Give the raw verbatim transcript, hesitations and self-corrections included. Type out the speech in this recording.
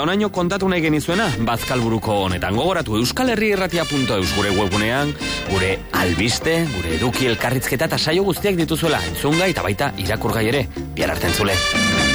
Eta onaino kontatu nahi genizuena, Bazkalburuko honetan gogoratu Euskal Herri Irratia punto eus gure webunean, gure albiste, gure eduki elkarrizketa eta saio guztiak dituzuela entzungai eta baita irakurgai ere. Bihar arte entzule.